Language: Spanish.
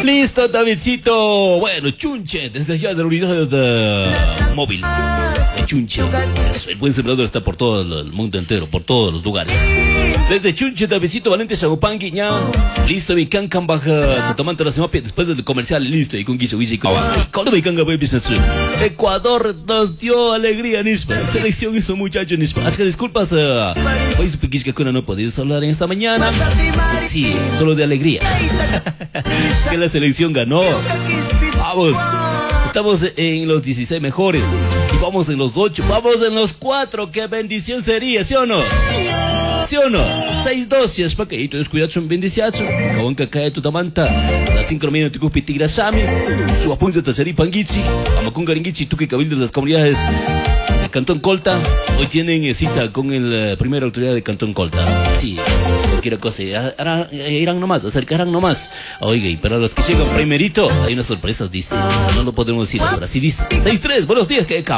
Listo, Davidcito. Bueno, Chunche, desde allá de la unidad móvil de Chunche. El buen sembrador está por todo el mundo entero, por todos los lugares. Desde Chunche, Davidcito Valente, Chagopanqui, ña. Listo, mi cancan baja, totamante la semana después del comercial, listo, y con guiso, y cuando mi canga baby Ecuador nos dio alegría, Nispa. Selección hizo muchacho, Nispa. Así que disculpas, hoy supe que Kuna no podía hablar en esta mañana. Sí, solo de alegría. Que la selección ganó. Vamos. Estamos en los 16 mejores. Y vamos en los 8. Vamos en los 4. Qué bendición sería, ¿sí o no? ¿Sí o no? 6-2, si es para que tú descuidas un bendiciazo. Cabón que cae tu tamanta. La sincronía de tu cupi Sami. Su apunte tacharí panguichi. Vamos con garinguichi. Tú que cabildo de las comunidades de Cantón Colta. Hoy tienen cita con el primera autoridad de Cantón Colta. Sí, cualquier cosa. Irán nomás, acercarán nomás. Oiga, y para los que llegan primerito, hay unas sorpresas, dice. No lo podemos decir ahora. Sí, dice 6-3. Buenos días, que